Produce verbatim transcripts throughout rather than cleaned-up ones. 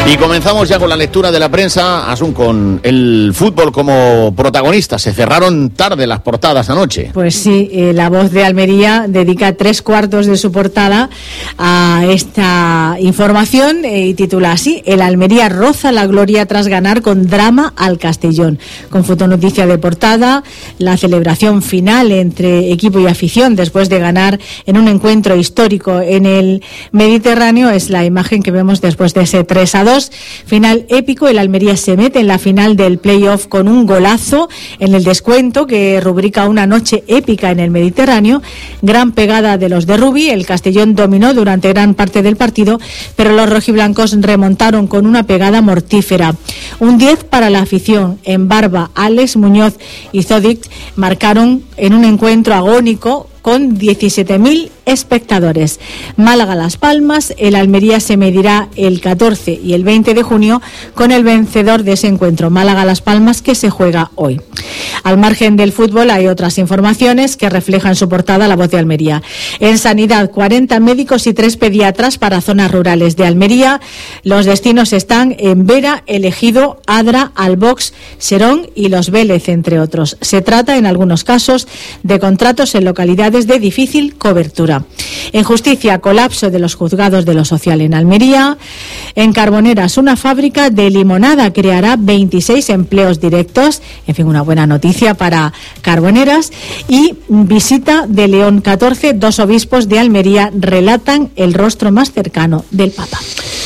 Y comenzamos ya con la lectura de la prensa, Asun, con el fútbol como protagonista. Se cerraron tarde las portadas anoche. Pues sí, eh, La Voz de Almería dedica tres cuartos de su portada a esta información eh, y titula así: el Almería roza la gloria tras ganar con drama al Castellón. Con fotonoticia de portada, la celebración final entre equipo y afición después de ganar en un encuentro histórico en el Mediterráneo es la imagen que vemos después de ese tres a dos. Final épico, el Almería se mete en la final del playoff con un golazo en el descuento que rubrica una noche épica en el Mediterráneo. Gran pegada de los de Rubí, el Castellón dominó durante gran parte del partido, pero los rojiblancos remontaron con una pegada mortífera. Un diez para la afición. En Barba, Alex, Muñoz y Zodic marcaron en un encuentro agónico con diecisiete mil espectadores. Málaga-Las Palmas, el Almería se medirá el catorce y el veinte de junio con el vencedor de ese encuentro, Málaga-Las Palmas, que se juega hoy. Al margen del fútbol hay otras informaciones que reflejan su portada La Voz de Almería. En sanidad, cuarenta médicos y tres pediatras para zonas rurales de Almería. Los destinos están en Vera, El Ejido, Adra, Albox, Serón y Los Vélez, entre otros. Se trata, en algunos casos, de contratos en localidades de difícil cobertura. En justicia, colapso de los juzgados de lo social en Almería. En Carboneras, una fábrica de limonada creará veintiséis empleos directos. En fin, una buena noticia para Carboneras. Y visita de León catorce, dos obispos de Almería relatan el rostro más cercano del Papa.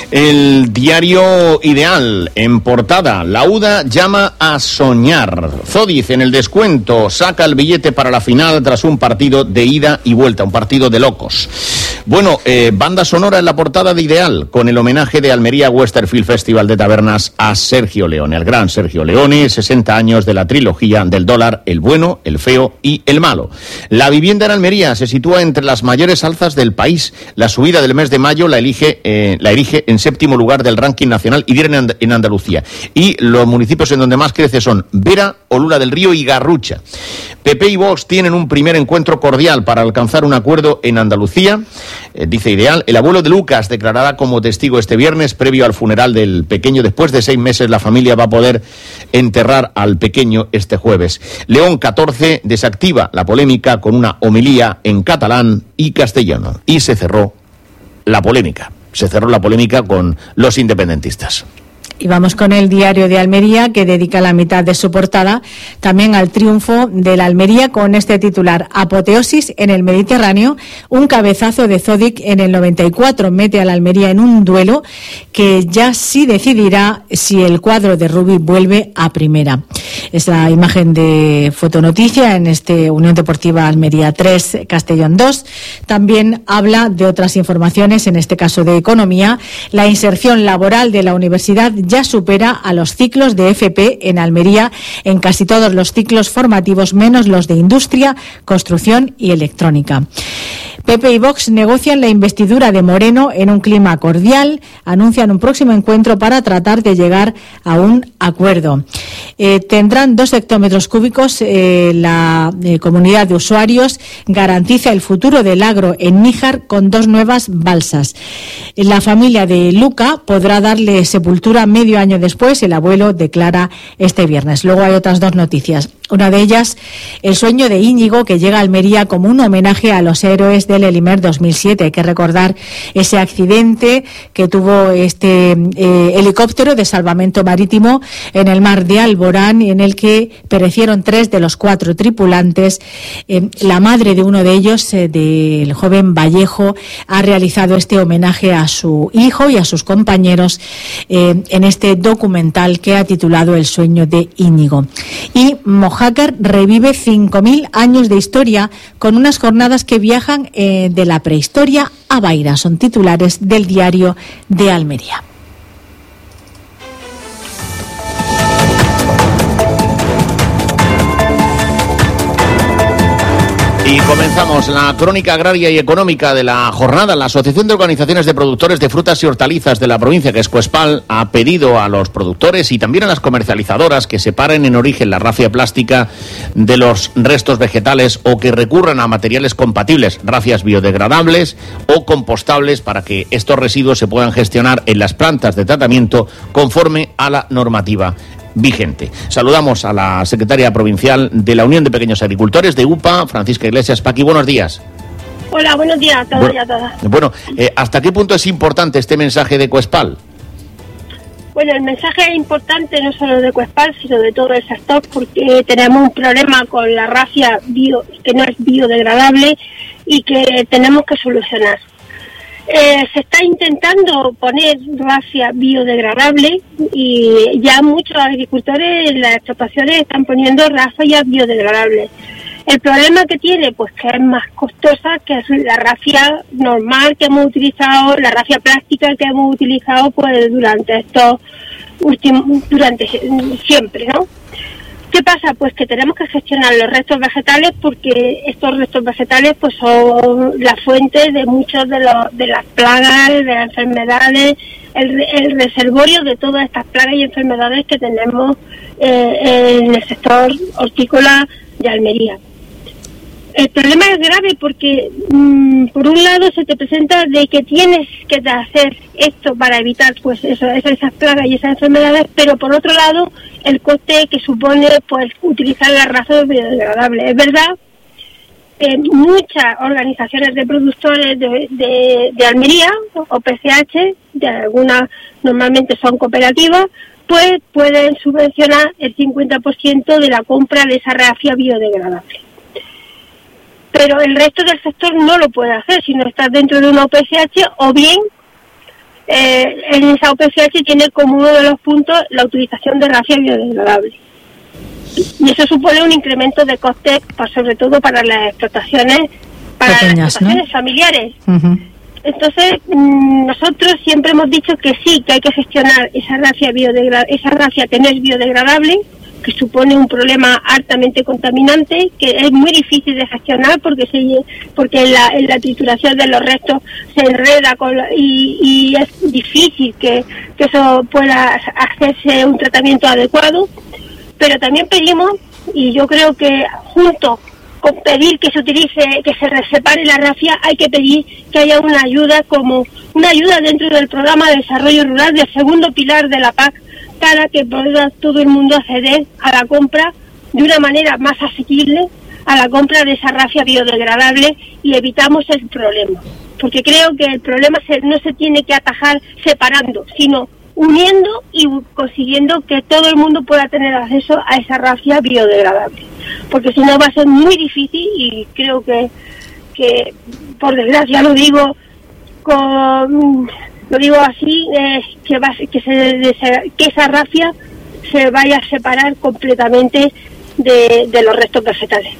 El diario Ideal, en portada, la U D A llama a soñar. Zodiz en el descuento saca el billete para la final tras un partido de ida y vuelta, un partido de locos. Bueno, eh, banda sonora en la portada de Ideal, con el homenaje de Almería Westerfield Festival de Tabernas a Sergio Leone, el gran Sergio Leone, sesenta años de la trilogía del dólar, el bueno, el feo y el malo. La vivienda en Almería se sitúa entre las mayores alzas del país. La subida del mes de mayo la elige, eh, la erige en séptimo lugar del ranking nacional y en, And- en Andalucía. Y los municipios en donde más crece son Vera, Olula del Río y Garrucha. P P y Vox tienen un primer encuentro cordial para alcanzar un acuerdo en Andalucía. Eh, dice Ideal, el abuelo de Lucas declarará como testigo este viernes previo al funeral del pequeño. Después de seis meses la familia va a poder enterrar al pequeño este jueves. León catorce desactiva la polémica con una homilía en catalán y castellano. Y se cerró la polémica. Se cerró la polémica con los independentistas. Y vamos con el diario de Almería, que dedica la mitad de su portada también al triunfo de la Almería con este titular: apoteosis en el Mediterráneo. Un cabezazo de Zodic en el noventa y cuatro mete a la Almería en un duelo que ya sí decidirá si el cuadro de Rubí vuelve a primera. Es la imagen de fotonoticia en este Unión Deportiva Almería tres, Castellón dos. También habla de otras informaciones, en este caso de economía. La inserción laboral de la universidad ya supera a los ciclos de F P en Almería en casi todos los ciclos formativos, menos los de industria, construcción y electrónica. P P y Vox negocian la investidura de Moreno en un clima cordial, anuncian un próximo encuentro para tratar de llegar a un acuerdo. Eh, tendrán dos hectómetros cúbicos, eh, la eh, comunidad de usuarios garantiza el futuro del agro en Níjar con dos nuevas balsas. La familia de Luca podrá darle sepultura medio año después, el abuelo declara este viernes. Luego hay otras dos noticias. Una de ellas, el sueño de Íñigo, que llega a Almería como un homenaje a los héroes del Elimer dos mil siete. Hay que recordar ese accidente que tuvo este eh, helicóptero de salvamento marítimo en el mar de Alborán, en el que perecieron tres de los cuatro tripulantes. Eh, la madre de uno de ellos, eh, del joven Vallejo, ha realizado este homenaje a su hijo y a sus compañeros eh, en este documental que ha titulado El sueño de Íñigo. Y Mojácar revive cinco mil años de historia con unas jornadas que viajan eh, de la prehistoria a Baira. Son titulares del diario de Almería. Y comenzamos la crónica agraria y económica de la jornada. La Asociación de Organizaciones de Productores de Frutas y Hortalizas de la provincia, que es Coespal, ha pedido a los productores y también a las comercializadoras que separen en origen la rafia plástica de los restos vegetales o que recurran a materiales compatibles, rafias biodegradables o compostables, para que estos residuos se puedan gestionar en las plantas de tratamiento conforme a la normativa vigente. Saludamos a la secretaria provincial de la Unión de Pequeños Agricultores de U P A, Francisca Iglesias. Paqui, buenos días. Hola, buenos días a todos bueno, y a todas. Bueno, eh, ¿hasta qué punto es importante este mensaje de Coespal? Bueno, el mensaje es importante no solo de Coespal, sino de todo el sector, porque tenemos un problema con la rafia bio, que no es biodegradable y que tenemos que solucionar. Eh, se está intentando poner rafia biodegradable y ya muchos agricultores en las explotaciones están poniendo rafias biodegradables. El problema que tiene, pues que es más costosa que la rafia normal que hemos utilizado, la rafia plástica que hemos utilizado pues durante estos últimos, durante siempre, ¿no? ¿Qué pasa? Pues que tenemos que gestionar los restos vegetales, porque estos restos vegetales pues son la fuente de muchos de los de las plagas, de las enfermedades, el, el reservorio de todas estas plagas y enfermedades que tenemos eh, en el sector hortícola de Almería. El problema es grave porque, mmm, por un lado, se te presenta de que tienes que hacer esto para evitar pues eso, esas plagas y esas enfermedades, pero por otro lado, el coste que supone pues utilizar las razones biodegradables. Es verdad que muchas organizaciones de productores de, de, de Almería, o P C H, de algunas normalmente son cooperativas, pues pueden subvencionar el cincuenta por ciento de la compra de esa rafia biodegradable. Pero el resto del sector no lo puede hacer si no estás dentro de una O P C H, o bien eh, en esa O P C H tiene como uno de los puntos la utilización de rafia biodegradable. Y eso supone un incremento de costes, pues, sobre todo para las explotaciones, para pequeñas, las explotaciones, ¿no?, familiares. Uh-huh. Entonces, mmm, nosotros siempre hemos dicho que sí, que hay que gestionar esa rafia biodegra- esa rafia que no es biodegradable, que supone un problema altamente contaminante, que es muy difícil de gestionar porque se porque en la, en la trituración de los restos se enreda con la, y, y es difícil que, que eso pueda hacerse un tratamiento adecuado. Pero también pedimos, y yo creo que junto con pedir que se utilice, que se separe la rafia, hay que pedir que haya una ayuda, como una ayuda dentro del programa de desarrollo rural del segundo pilar de la P A C, para que pueda todo el mundo acceder a la compra de una manera más asequible, a la compra de esa rafia biodegradable, y evitamos el problema. Porque creo que el problema se, no se tiene que atajar separando, sino uniendo y consiguiendo que todo el mundo pueda tener acceso a esa rafia biodegradable. Porque si no va a ser muy difícil, y creo que, que por desgracia lo digo con... Lo digo así, eh, que, va, que, se, que esa rafia se vaya a separar completamente de, de los restos vegetales.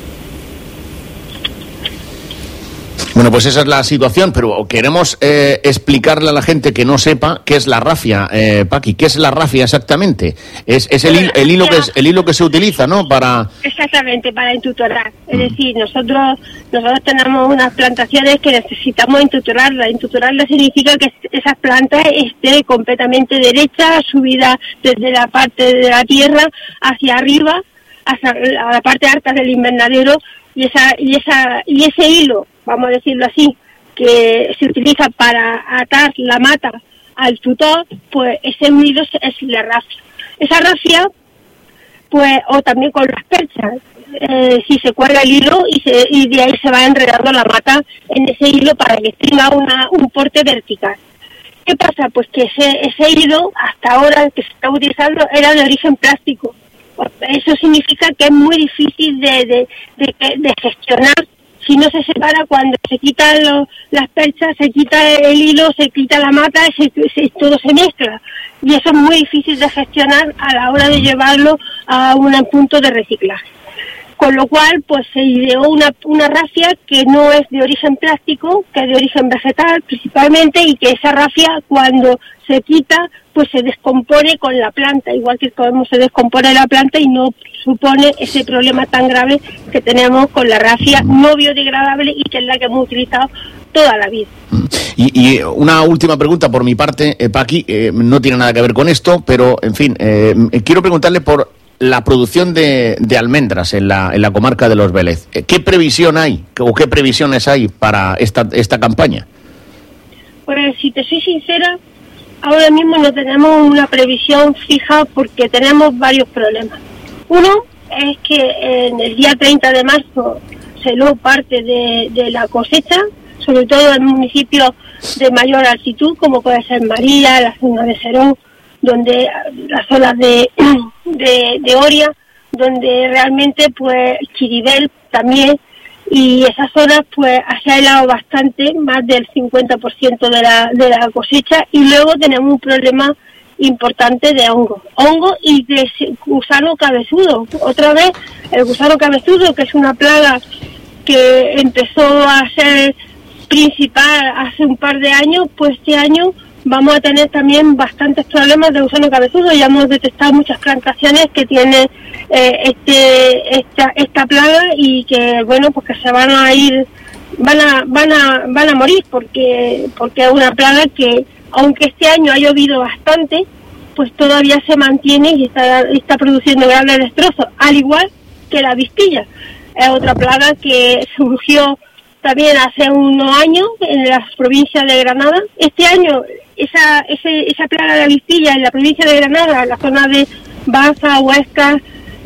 Bueno, pues esa es la situación, pero queremos eh, explicarle a la gente que no sepa qué es la rafia, eh, Paqui. ¿Qué es la rafia exactamente? Es, es el, el, hilo que es, el hilo que se utiliza, ¿no? Para... Exactamente, para entutorar. Es mm. decir, nosotros nosotros tenemos unas plantaciones que necesitamos entutorarlas. Entutorarlas significa que esas plantas estén completamente derechas, subidas desde la parte de la tierra hacia arriba, hacia la parte alta del invernadero, y esa y esa y ese hilo, vamos a decirlo así, que se utiliza para atar la mata al tutor, pues ese hilo es la rafia. Esa rafia, pues, o también con las perchas, eh, si se cuelga el hilo y, se, y de ahí se va enredando la mata en ese hilo para que tenga una, un porte vertical. ¿Qué pasa? Pues que ese, ese hilo, hasta ahora que se está utilizando, era de origen plástico. Eso significa que es muy difícil de, de, de, de gestionar si no se separa. Cuando se quitan los, las perchas, se quita el hilo, se quita la mata, se, se, todo se mezcla. Y eso es muy difícil de gestionar a la hora de llevarlo a un punto de reciclaje. con lo cual pues se ideó una, una rafia que no es de origen plástico, que es de origen vegetal principalmente, y que esa rafia cuando se quita pues se descompone con la planta, igual que como se descompone la planta, y no supone ese problema tan grave que tenemos con la rafia no biodegradable y que es la que hemos utilizado toda la vida. Y, y una última pregunta por mi parte, eh, Paqui, eh, no tiene nada que ver con esto, pero en fin, eh, quiero preguntarle por la producción de, de almendras en la, en la comarca de Los Vélez. ¿Qué previsión hay o qué previsiones hay para esta, esta campaña? Pues si te soy sincera, ahora mismo no tenemos una previsión fija porque tenemos varios problemas. Uno es que en el día treinta de marzo se lo parte de, de la cosecha, sobre todo en municipios de mayor altitud, como puede ser María, la zona de Serón, donde las zonas de, de, de Oria, donde realmente pues Chiribel también, y esas zonas pues se ha helado bastante, más del cincuenta por ciento de la, de la cosecha, y luego tenemos un problema importante de hongo, hongo y de gusano cabezudo. Otra vez el gusano cabezudo, que es una plaga que empezó a ser principal hace un par de años, pues este año vamos a tener también bastantes problemas de gusano cabezudo. Ya hemos detectado muchas plantaciones que tienen eh, este esta esta plaga y que bueno pues que se van a ir van a van a van a morir porque porque es una plaga que aunque este año ha llovido bastante, pues todavía se mantiene y está está produciendo grandes destrozos, al igual que la vispilla. Es otra plaga que surgió también hace unos años en la provincia de Granada. Este año esa ese, esa plaga de avispilla en la provincia de Granada, en la zona de Baza, Huesca,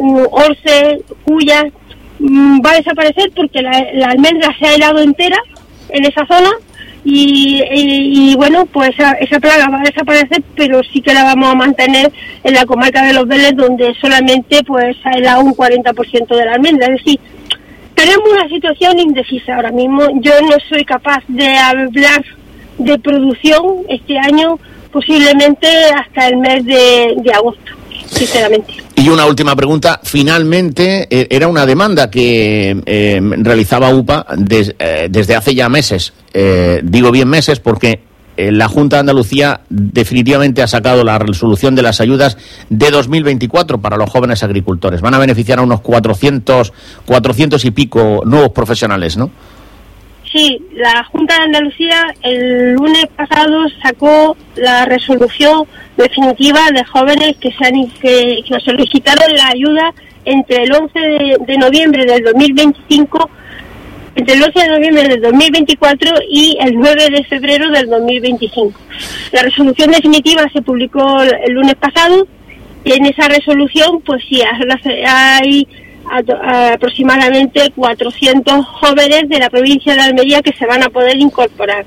Orce, Cuyas, va a desaparecer porque la, la almendra se ha helado entera en esa zona y, y, y bueno, pues esa, esa plaga va a desaparecer, pero sí que la vamos a mantener en la comarca de Los Vélez, donde solamente pues se ha helado un cuarenta por ciento de la almendra. Es decir, tenemos una situación indecisa ahora mismo. Yo no soy capaz de hablar de producción este año, posiblemente hasta el mes de, de agosto, sinceramente. Y una última pregunta. Finalmente, eh, era una demanda que eh, realizaba U P A des, eh, desde hace ya meses. Eh, digo bien meses porque eh, la Junta de Andalucía definitivamente ha sacado la resolución de las ayudas de dos mil veinticuatro para los jóvenes agricultores. Van a beneficiar a unos cuatrocientos, cuatrocientos y pico nuevos profesionales, ¿no? Sí, la Junta de Andalucía el lunes pasado sacó la resolución definitiva de jóvenes que se han que, que solicitaron la ayuda entre el once de, de noviembre del dos mil veinticinco, entre el once de noviembre del dos mil veinticuatro y el nueve de febrero del dos mil veinticinco. La resolución definitiva se publicó el lunes pasado y en esa resolución pues sí hay aproximadamente cuatrocientos jóvenes de la provincia de Almería que se van a poder incorporar.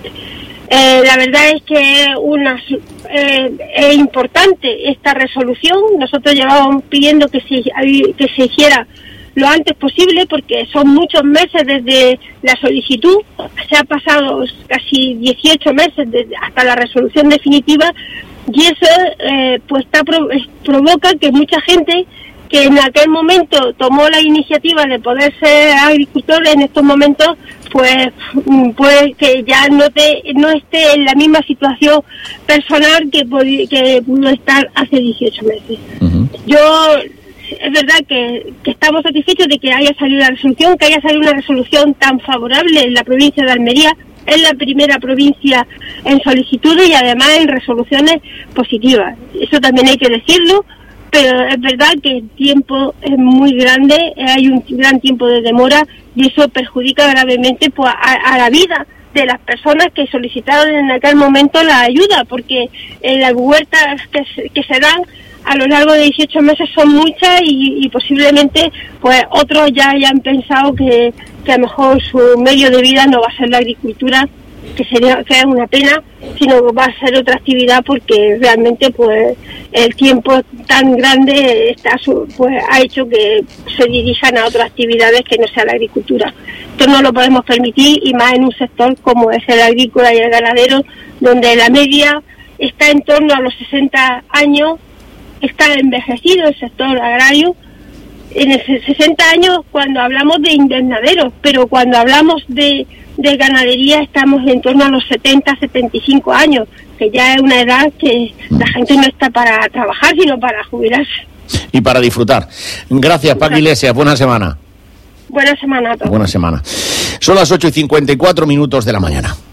Eh, la verdad es que una, eh, es importante esta resolución. Nosotros llevábamos pidiendo que se, que se hiciera lo antes posible porque son muchos meses desde la solicitud. Se ha pasado casi dieciocho meses desde, hasta la resolución definitiva, y eso eh, pues está, provoca que mucha gente que en aquel momento tomó la iniciativa de poder ser agricultor, en estos momentos pues pues que ya no te no esté en la misma situación personal que que pudo estar hace dieciocho meses. Uh-huh. Yo es verdad que, que estamos satisfechos de que haya salido la resolución, que haya salido una resolución tan favorable en la provincia de Almería. Es la primera provincia en solicitudes y además en resoluciones positivas. Eso también hay que decirlo. Pero es verdad que el tiempo es muy grande, hay un gran tiempo de demora y eso perjudica gravemente pues, a, a la vida de las personas que solicitaron en aquel momento la ayuda, porque eh, las huertas que, que se dan a lo largo de dieciocho meses son muchas y, y posiblemente pues otros ya hayan pensado que, que a lo mejor su medio de vida no va a ser la agricultura, que sería que es una pena, sino va a ser otra actividad porque realmente pues el tiempo tan grande está pues ha hecho que se dirijan a otras actividades que no sea la agricultura. Esto no lo podemos permitir y más en un sector como es el agrícola y el ganadero, donde la media está en torno a los sesenta años, está envejecido el sector agrario en el sesenta años cuando hablamos de invernaderos, pero cuando hablamos de, de ganadería estamos en torno a los setenta, setenta y cinco años, que ya es una edad que la gente no está para trabajar, sino para jubilarse. Y para disfrutar. Gracias, Paco Iglesias. Buena semana. Buena semana a todos. Buena semana. Son las ocho y cincuenta y cuatro minutos de la mañana.